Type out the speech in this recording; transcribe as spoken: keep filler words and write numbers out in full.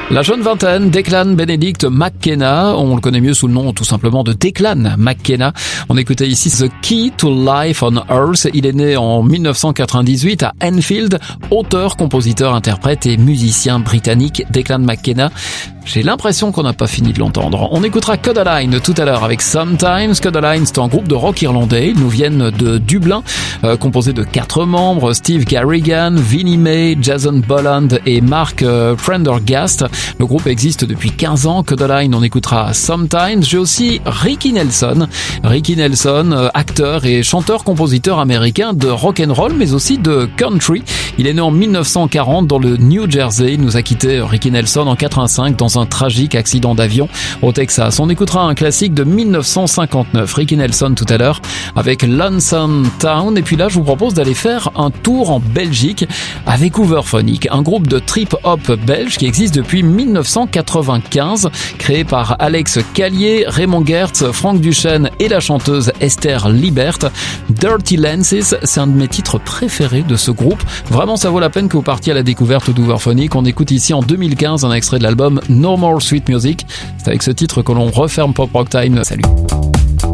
La jeune vingtaine, Declan Benedict McKenna, on le connaît mieux sous le nom tout simplement de Declan McKenna. On écoutait ici The Key to Life on Earth. Il est né en dix-neuf cent quatre-vingt-dix-huit à Enfield, auteur, compositeur, interprète et musicien britannique Declan McKenna. J'ai l'impression qu'on n'a pas fini de l'entendre. On écoutera Kodaline tout à l'heure avec Sometimes. Kodaline, c'est un groupe de rock irlandais. Ils nous viennent de Dublin, euh, composé de quatre membres, Steve Garrigan, Vinnie May, Jason Bolland et Mark euh, Prendergast. Le groupe existe depuis quinze ans. Kodaline, on écoutera Sometimes. J'ai aussi Ricky Nelson. Ricky Nelson, euh, acteur et chanteur-compositeur américain de rock and roll, mais aussi de country. Il est né en dix-neuf cent quarante dans le New Jersey. Il nous a quitté, Ricky Nelson, en quatre-vingt-cinq dans un tragique accident d'avion au Texas. On écoutera un classique de dix-neuf cent cinquante-neuf, Ricky Nelson tout à l'heure, avec Lonesome Town. Et puis là, je vous propose d'aller faire un tour en Belgique avec Hooverphonic, un groupe de trip-hop belge qui existe depuis dix-neuf cent quatre-vingt-quinze, créé par Alex Callier, Raymond Gertz, Franck Duchesne et la chanteuse Esther Libert. Dirty Lances, c'est un de mes titres préférés de ce groupe. Vraiment, ça vaut la peine que vous partiez à la découverte d'Hooverphonic. On écoute ici en deux mille quinze un extrait de l'album No More Sweet Music. C'est avec ce titre que l'on referme Pop Rock Time. Salut.